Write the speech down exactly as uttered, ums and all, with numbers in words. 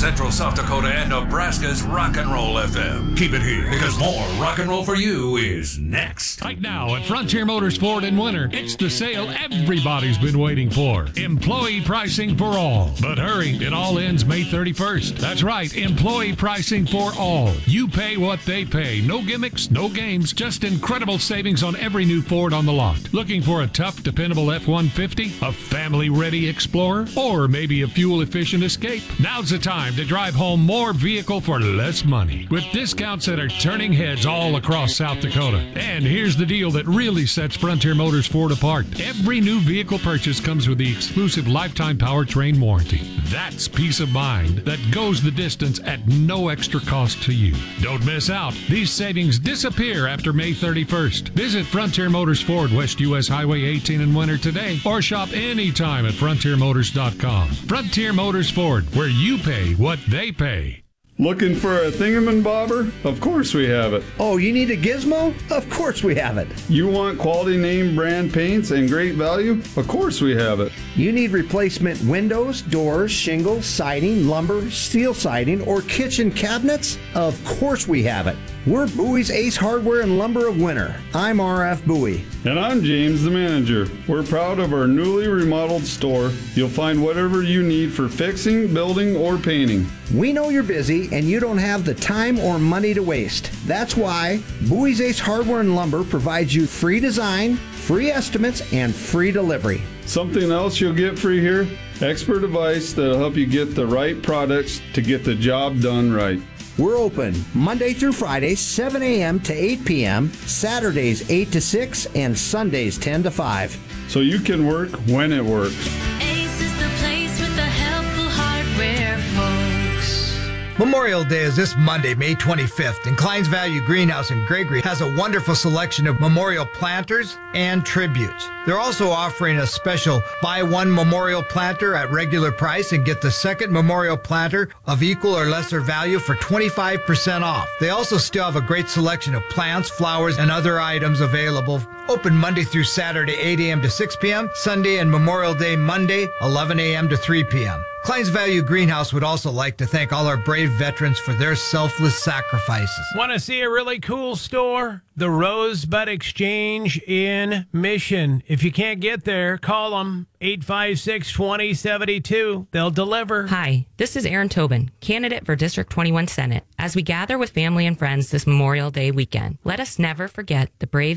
Central South Dakota and Nebraska's Rock and Roll F M. Keep it here, because more rock and roll for you is next. Right now at Frontier Motors Ford in Winter, it's the sale everybody's been waiting for. Employee pricing for all. But hurry, it all ends May thirty-first. That's right, employee pricing for all. You pay what they pay. No gimmicks, no games, just incredible savings on every new Ford on the lot. Looking for a tough, dependable F one fifty? A family-ready Explorer? Or maybe a fuel-efficient Escape? Now's the time to drive home more vehicle for less money. With discounts that are turning heads all across South Dakota. And here's the deal that really sets Frontier Motors Ford apart. Every new vehicle purchase comes with the exclusive lifetime powertrain warranty. That's peace of mind that goes the distance at no extra cost to you. Don't miss out. These savings disappear after May thirty-first. Visit Frontier Motors Ford, West U S Highway eighteen in Winter today, or shop anytime at frontier motors dot com. Frontier Motors Ford, where you pay what they pay. Looking for a thingamabobber? Of course we have it. Oh, you need a gizmo? Of course we have it. You want quality name brand paints and great value? Of course we have it. You need replacement windows, doors, shingles, siding, lumber, steel siding, or kitchen cabinets? Of course we have it. We're Bowie's Ace Hardware and Lumber of Winter. I'm R F Bowie. And I'm James, the manager. We're proud of our newly remodeled store. You'll find whatever you need for fixing, building, or painting. We know you're busy and you don't have the time or money to waste. That's why Bowie's Ace Hardware and Lumber provides you free design, free estimates, and free delivery. Something else you'll get free here? Expert advice that'll help you get the right products to get the job done right. We're open Monday through Friday, seven a.m. to eight p.m., Saturdays eight to six, and Sundays ten to five. So you can work when it works. Ace is the place with the helpful hardware, folks. Memorial Day is this Monday, May twenty-fifth, and Klein's Value Greenhouse in Gregory has a wonderful selection of memorial planters and tributes. They're also offering a special buy one memorial planter at regular price and get the second memorial planter of equal or lesser value for twenty-five percent off. They also still have a great selection of plants, flowers, and other items available. Open Monday through Saturday, eight a.m. to six p.m., Sunday and Memorial Day Monday, eleven a.m. to three p.m. Klein's Value Greenhouse would also like to thank all our brave veterans for their selfless sacrifices. Want to see a really cool store? The Rosebud Exchange in Mission. If you can't get there, call them eight five six, two zero seven two. They'll deliver. Hi, this is Aaron Tobin, candidate for District twenty-one Senate. As we gather with family and friends this Memorial Day weekend, let us never forget the brave